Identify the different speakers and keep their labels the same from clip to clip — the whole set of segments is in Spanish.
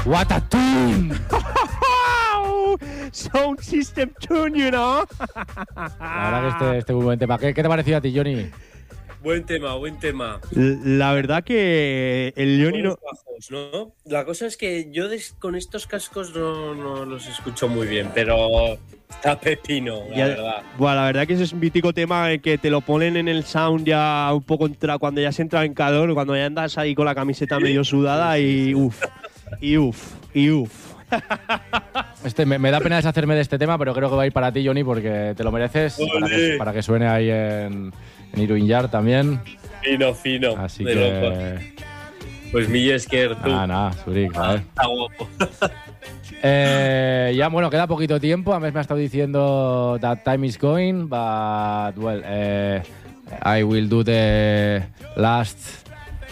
Speaker 1: What a tune!
Speaker 2: Sound System Tune, you know.
Speaker 1: La verdad que este muy buen tema. ¿Qué te ha parecido a ti, Johnny?
Speaker 3: Buen tema.
Speaker 2: La verdad que el Johnny no...
Speaker 3: Bajos, ¿no? La cosa es que yo con estos cascos no los escucho muy bien, pero está pepino, la verdad.
Speaker 2: Bueno, la verdad que ese es un mítico tema que te lo ponen en el sound ya un poco cuando ya se entra en calor, cuando ya andas ahí con la camiseta medio sudada y uff.
Speaker 1: Me da pena deshacerme de este tema, pero creo que va a ir para ti, Johnny, porque te lo mereces. Para que suene ahí en Irwin Yard también.
Speaker 3: Fino.
Speaker 1: Así
Speaker 3: de
Speaker 1: que.
Speaker 3: Locos. Pues Millesker, tú.
Speaker 1: Nada, Zurich, ¿vale?
Speaker 3: Está guapo.
Speaker 1: Ya, bueno, queda poquito tiempo. A mí me ha estado diciendo that time is going, but, well, I will do the last.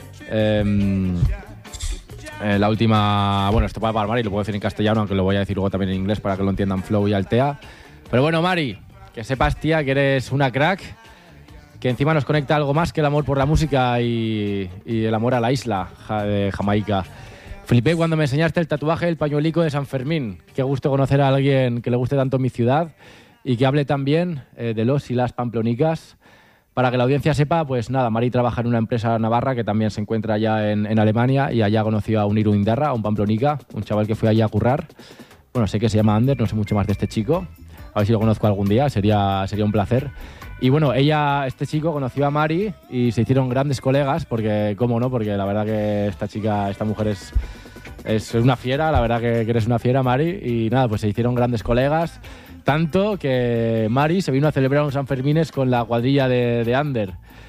Speaker 1: La última. Bueno, esto para Mari, lo puedo decir en castellano, aunque lo voy a decir luego también en inglés para que lo entiendan Flow y Altea. Pero bueno, Mari, que sepas, tía, que eres una crack, que encima nos conecta algo más que el amor por la música y el amor a la isla de Jamaica. Flipé cuando me enseñaste el tatuaje del pañuelico de San Fermín. Qué gusto conocer a alguien que le guste tanto mi ciudad y que hable también de los y las pamplonicas. Para que la audiencia sepa, pues nada, Mari trabaja en una empresa navarra que también se encuentra allá en Alemania y allá conoció a un Irundarra, a un pamplonica, un chaval que fue allá a currar. Bueno, sé que se llama Ander, no sé mucho más de este chico. A ver si lo conozco algún día, sería un placer. Y bueno, este chico conoció a Mari y se hicieron grandes colegas, porque, ¿cómo no? Porque la verdad que esta mujer es una fiera, la verdad que eres una fiera, Mari. Y nada, pues se hicieron grandes colegas. Tanto que Mari se vino a celebrar un San Fermines con la cuadrilla de Ander.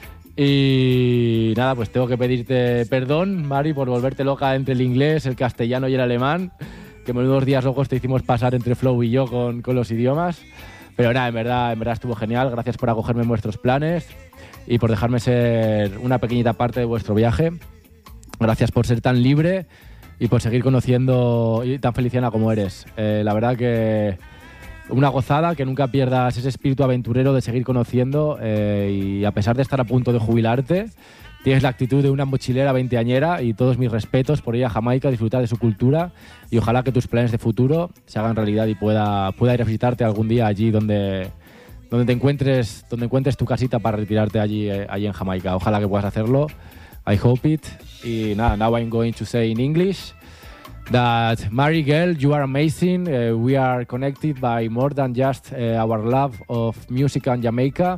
Speaker 1: Y nada, pues tengo que pedirte perdón, Mari, por volverte loca entre el inglés, el castellano y el alemán. Que menudos días locos te hicimos pasar entre Flow y yo con los idiomas. Pero nada, en verdad estuvo genial. Gracias por acogerme en vuestros planes y por dejarme ser una pequeñita parte de vuestro viaje. Gracias por ser tan libre y por seguir conociendo y tan feliciana como eres. La verdad que una gozada, que nunca pierdas ese espíritu aventurero de seguir conociendo y a pesar de estar a punto de jubilarte, tienes la actitud de una mochilera veinteañera y todos mis respetos por ir a Jamaica, disfrutar de su cultura y ojalá que tus planes de futuro se hagan realidad y pueda ir a visitarte algún día allí donde encuentres tu casita para retirarte allí en Jamaica. Ojalá que puedas hacerlo. I hope it. Y nada, now I'm going to say in English that Mari girl, you are amazing. We are connected by more than just our love of music and Jamaica.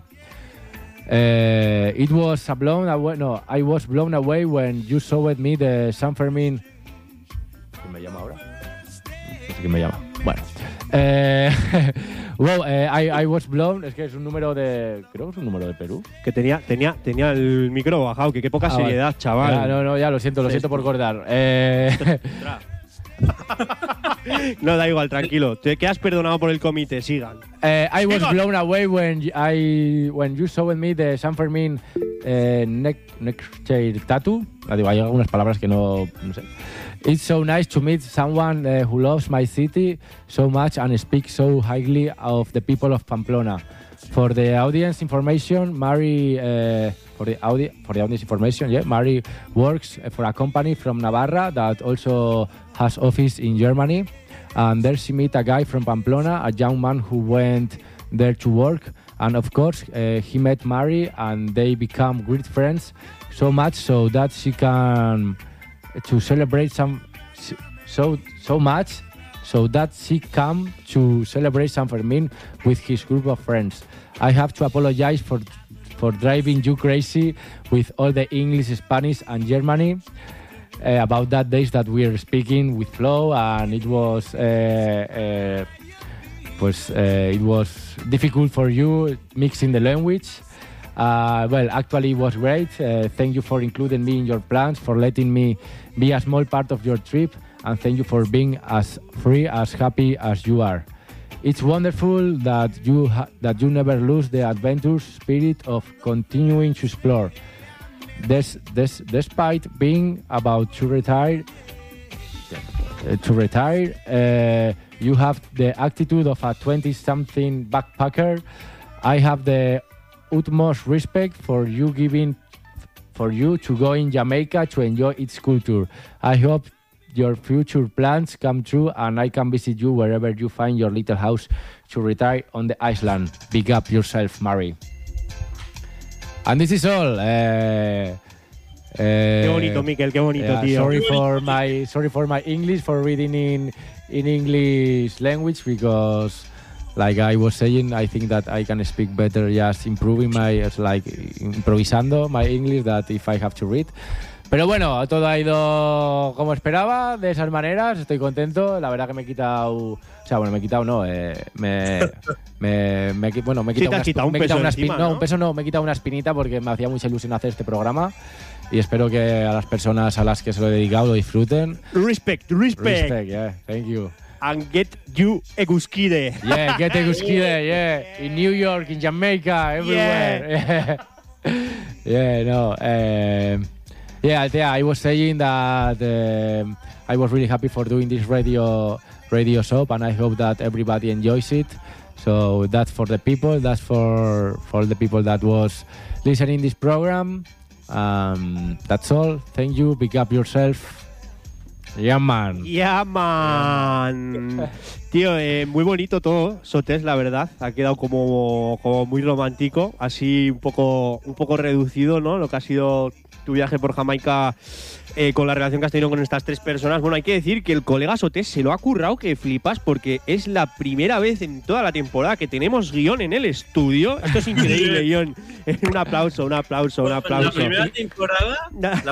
Speaker 1: I was blown away when you showed me the San Fermín. ¿Quién me llama ahora? No sé quién me llama. Bueno. I was blown. Es que es un número de. Creo que es un número de Perú.
Speaker 2: Que tenía el micro bajado, que qué poca seriedad,
Speaker 1: vale.
Speaker 2: chaval.
Speaker 1: Ya lo siento por cortar.
Speaker 2: No, da igual, tranquilo. Te quedas perdonado por el comité, sigan.
Speaker 1: I was blown away when you showed me the San Fermín neckchair tattoo. Digo, hay algunas palabras que no sé. It's so nice to meet someone who loves my city so much and speaks so highly of the people of Pamplona. For the audience information, Mari Mari works for a company from Navarra that also has office in Germany. And there she met a guy from Pamplona, a young man who went there to work. And of course, he met Mari and they become great friends. So much so that she can to celebrate so much so that she come to celebrate San Fermín with his group of friends. I have to apologize for driving you crazy with all the English, Spanish and Germany about that days that we are speaking with Flow, and it was it was difficult for you mixing the language. Well, actually it was great. Thank you for including me in your plans, for letting me be a small part of your trip, and thank you for being as free, as happy as you are. It's wonderful that you never lose the adventure spirit of continuing to explore. Despite being about to retire, you have the attitude of a 20-something backpacker. I have the utmost respect for you to go in Jamaica to enjoy its culture. I hope your future plans come true, and I can visit you wherever you find your little house to retire on the island. Big up yourself, Mari. And this is all.
Speaker 2: Qué bonito, Miquel, qué bonito, tío.
Speaker 1: Sorry for my English, for reading in English language, because, like I was saying, I think that I can speak better just improving improvisando my English that if I have to read. Pero bueno, todo ha ido como esperaba, de esas maneras, estoy contento. La verdad que me he quitado... O sea, bueno, me he quitado, no, me he quitado una espinita porque me hacía mucha ilusión hacer este programa y espero que a las personas a las que se lo he dedicado lo disfruten.
Speaker 2: Respect,
Speaker 1: yeah, thank you.
Speaker 2: And get you Eguskide.
Speaker 1: Yeah, get Eguskide, yeah. In New York, in Jamaica, everywhere. Yeah, no. Yeah, Altea, I was saying that I was really happy for doing this radio show, and I hope that everybody enjoys it. So that's for the people. That's for the people that was listening this program. That's all. Thank you. Pick up yourself. Yeah, man.
Speaker 2: Yeah, man. Tío, muy bonito todo, Sotes, la verdad. Ha quedado como muy romántico, así un poco reducido, ¿no? Lo que ha sido tu viaje por Jamaica con la relación que has tenido con estas tres personas. Bueno, hay que decir que el colega Sotes se lo ha currado que flipas, porque es la primera vez en toda la temporada que tenemos guión en el estudio. Esto es increíble, guión. Un aplauso.
Speaker 3: La primera temporada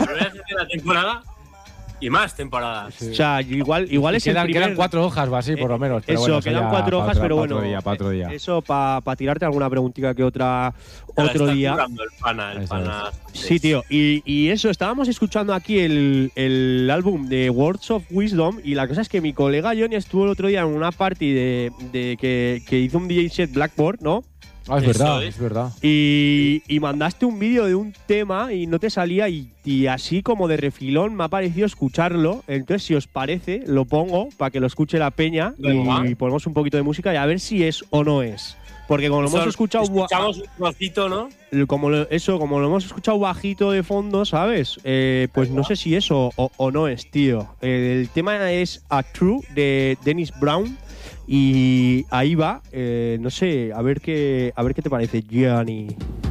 Speaker 3: y más temporadas.
Speaker 2: Sí. O sea, igual es el primer...
Speaker 1: Quedan 4 hojas o así, por lo menos. Pero
Speaker 2: eso,
Speaker 1: bueno,
Speaker 2: quedan 4 hojas, pero bueno.
Speaker 1: Para otro día.
Speaker 2: Eso, para tirarte alguna preguntita que otro día.
Speaker 3: El pana.
Speaker 2: Sí, tío. Y eso, estábamos escuchando aquí el álbum de Words of Wisdom, y la cosa es que mi colega Johnny estuvo el otro día en una party de que hizo un DJ set Blackboard, ¿no?
Speaker 1: Ah, es verdad.
Speaker 2: Y mandaste un vídeo de un tema y no te salía, y así como de refilón me ha parecido escucharlo. Entonces, si os parece, lo pongo para que lo escuche la peña y ponemos un poquito de música y a ver si es o no es. Porque como lo hemos escuchado…
Speaker 3: Escuchamos un trocito, ¿no?
Speaker 2: Como lo hemos escuchado bajito de fondo, ¿sabes? Pues no sé si es o no es, tío. El tema es A True de Dennis Brown. Y ahí va, no sé, a ver qué te parece, Gianni.